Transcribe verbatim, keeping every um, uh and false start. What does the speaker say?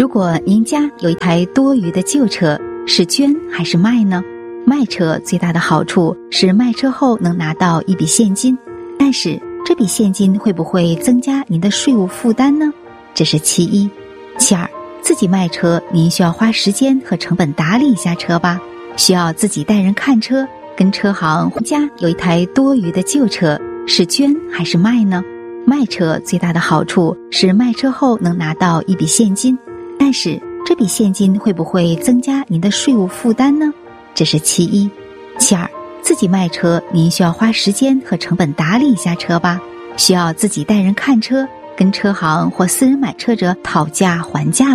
如果您家有一台多余的旧车，是捐还是卖呢？卖车最大的好处是卖车后能拿到一笔现金，但是这笔现金会不会增加您的税务负担呢？这是其一。其二，自己卖车您需要花时间和成本打理一下车吧，需要自己带人看车，跟车行家有一台多余的旧车，是捐还是卖呢？卖车最大的好处是卖车后能拿到一笔现金，但是这笔现金会不会增加您的税务负担呢？这是其一。其二，自己卖车您需要花时间和成本打理一下车吧，需要自己带人看车，跟车行或私人买车者讨价还价